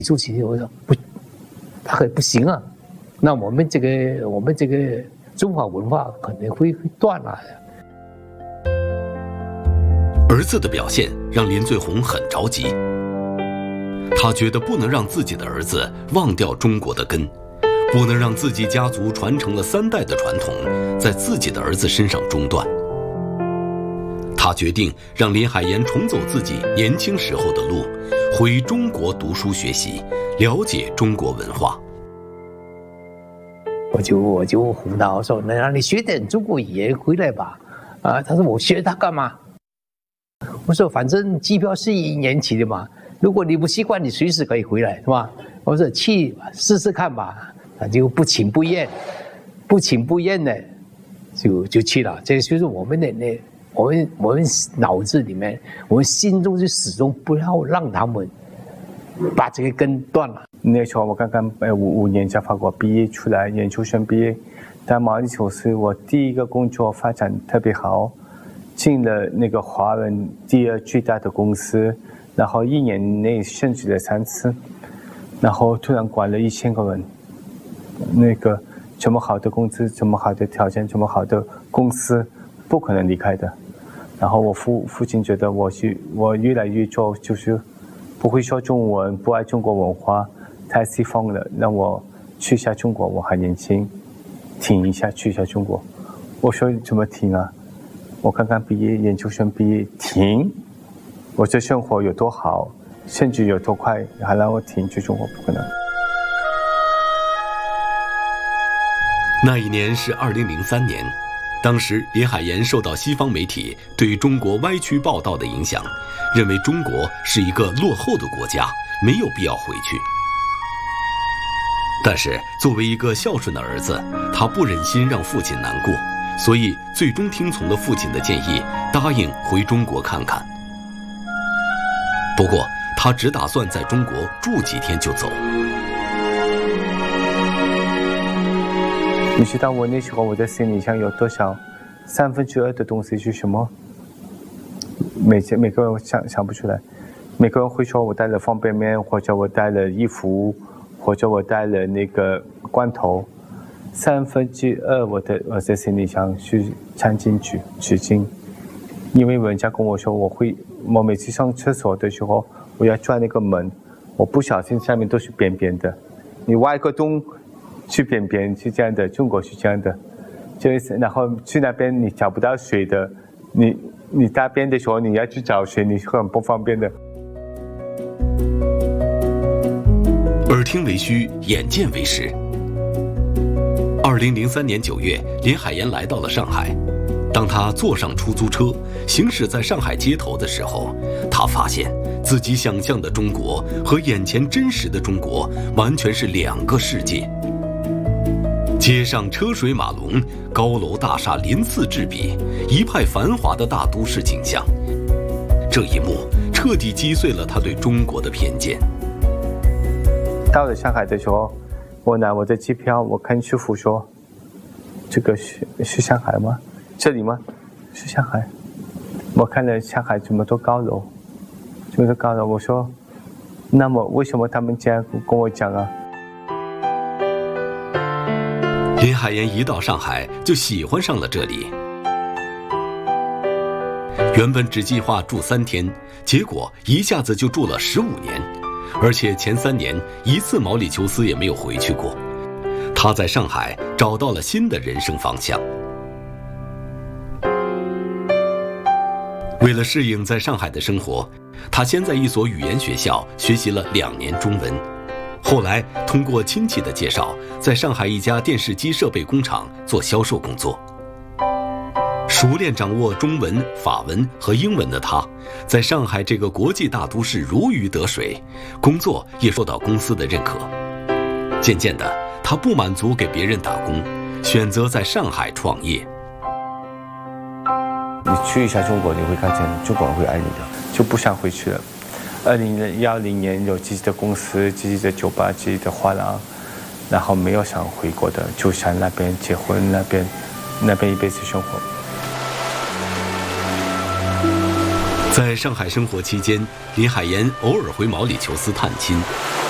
主席我说不，他很不行啊，那我们这个中华文化可能会断了。 儿子的表现让林最红很着急，他觉得不能让自己的儿子忘掉中国的根，不能让自己家族传承了3代的传统在自己的儿子身上中断。他决定让林海岩重走自己年轻时候的路，回中国读书学习，了解中国文化。 我就胡闹说，那让你学点中国语言回来吧。他说我学它干嘛？我说反正机票是1年期的嘛，如果你不习惯，你随时可以回来，是吧？我说去试试看吧。他就不情不愿的就去了。这就是我们的我们脑子里面，我们心中就始终不要让他们把这个根断了。 那时候我刚刚5年在法国毕业出来，研究生毕业，在毛里求斯我第一个工作发展特别好，进了那个华人第2最大的公司，然后1年内升职了3次，然后突然管了1000个人，那个这么好的工资，这么好的条件，这么好的公司，不可能离开的。然后我父亲觉得我越来越做就是不会说中文，不爱中国文化，太西方了，让我去一下中国，我还年轻，停一下去一下中国。我说怎么停啊？我刚刚毕业，研究生毕业，停？我这生活有多好，甚至有多快，还让我停去中国？不可能。 那一年是2003年，当时林海岩受到西方媒体对中国歪曲报道的影响，认为中国是一个落后的国家，没有必要回去。但是作为一个孝顺的儿子，他不忍心让父亲难过，所以最终听从了父亲的建议，答应回中国看看。不过他只打算在中国住几天就走。 你知道我那时候我的行李箱有多少2/3的东西是什么？每个人想不出来。每个人会说我带了方便面，或者我带了衣服，或者我带了那个罐头。2/3我的行李箱是掺进去纸巾，因为人家跟我说我每次上厕所的时候我要转那个门，我不小心下面都是扁扁的，你挖一个洞去扁扁是这样的，中国是这样的，就是然后去那边你找不到水的，你大便的时候你要去找水，你是很不方便的。 耳听为虚，眼见为实。2003年9月，林海岩来到了上海。当他坐上出租车，行驶在上海街头的时候，他发现自己想象的中国和眼前真实的中国完全是2个世界。街上车水马龙，高楼大厦鳞次栉比，一派繁华的大都市景象。这一幕彻底击碎了他对中国的偏见。 到了上海的时候，我拿我的机票，我看师傅说，这个是上海吗？这里吗？是上海。我看了上海这么多高楼，我说，那么为什么他们这样跟我讲啊？ 林海岩一到上海就喜欢上了这里。原本只计划住3天，结果一下子就住了15年，而且前3年一次毛里求斯也没有回去过。他在上海找到了新的人生方向。为了适应在上海的生活，他先在一所语言学校学习了2年中文，后来通过亲戚的介绍，在上海一家电视机设备工厂做销售工作。熟练掌握中文、法文和英文的他，在上海这个国际大都市如鱼得水，工作也受到公司的认可。渐渐的，他不满足给别人打工，选择在上海创业。 你去一下中国，你会看见中国人会爱你的，就不想回去了。2010年有自己的公司、自己的酒吧、自己的画廊，然后没有想回国的，就想那边结婚，那边一辈子生活。 在上海生活期间，林海岩偶尔回毛里求斯探亲。